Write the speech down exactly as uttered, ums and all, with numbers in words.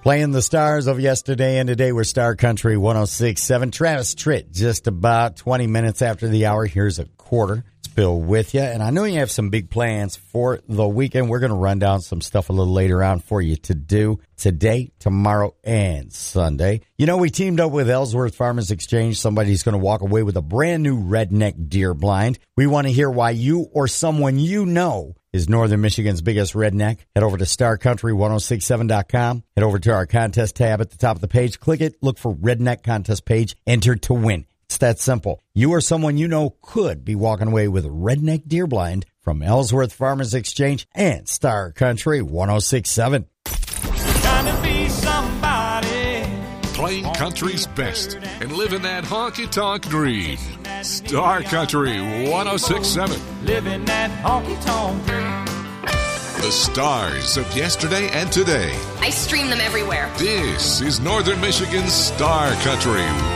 Playing the stars of yesterday and today, we're Star Country one oh six point seven. Travis Tritt, just about twenty minutes after the hour. Here's a quarter. It's Bill with you. And I know you have some big plans for the weekend. We're going to run down some stuff a little later on for you to do today, tomorrow, and Sunday. You know, we teamed up with Ellsworth Farmers Exchange. Somebody's going to walk away with a brand new redneck deer blind. We want to hear why you or someone you know is Northern Michigan's biggest redneck. Head over to star country ten sixty-seven dot com. Head over to our contest tab at the top of the page. Click it. Look for Redneck Contest page. Enter to win. It's that simple. You or someone you know could be walking away with a redneck deer blind from Ellsworth Farmers Exchange and Star Country ten sixty-seven. Trying to be somebody. Playing country's best and living that honky-tonk dream. Star Country ten sixty-seven. Living that honky-tonk dream. The stars of yesterday and today. I stream them everywhere. This is Northern Michigan's Star Country